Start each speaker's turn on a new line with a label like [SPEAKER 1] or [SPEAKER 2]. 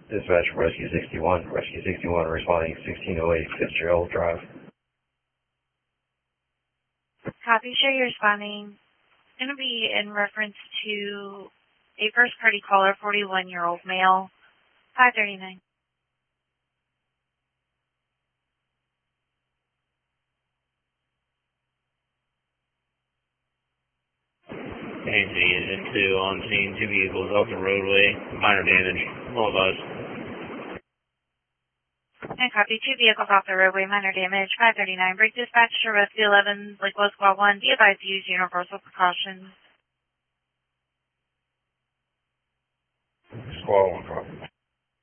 [SPEAKER 1] Dispatch Rescue 61. Rescue 61 responding 1608 Fitzgerald Drive.
[SPEAKER 2] Copy, sure you're responding. It's going to be in reference to a first party caller, 41-year-old male, 539.
[SPEAKER 3] Nancy is 2 on scene, 2 vehicles off the roadway, minor damage, all of us.
[SPEAKER 2] And copy, 2 vehicles off the roadway, minor damage, 539. Break dispatch to Rescue 11, Lakewell Squad 1. Be advised to use universal precautions.
[SPEAKER 1] Squad 1 call.